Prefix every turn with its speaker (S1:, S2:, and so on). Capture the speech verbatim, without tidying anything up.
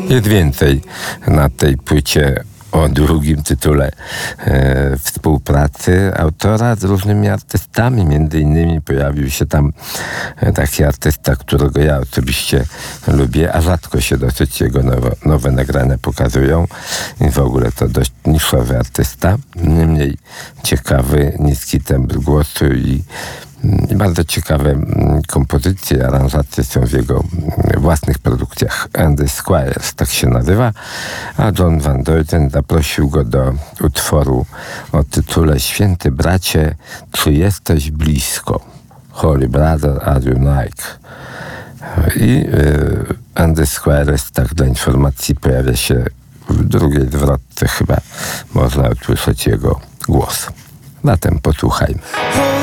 S1: Jest więcej na tej płycie o drugim tytule e, współpracy autora z różnymi artystami. Między innymi pojawił się tam e, taki artysta, którego ja osobiście lubię, a rzadko się dosyć jego nowe, nowe nagrania pokazują. I w ogóle to dość niszowy artysta. Niemniej ciekawy, niski tembr głosu i I bardzo ciekawe kompozycje, aranżacje są w jego własnych produkcjach. Andy Squires tak się nazywa, a John Van Duyten zaprosił go do utworu o tytule Święty bracie, czy jesteś blisko? Holy brother, are you like? I y, Andy Squires, tak dla informacji, pojawia się w drugiej zwrotce, chyba można usłyszeć jego głos. Zatem posłuchajmy.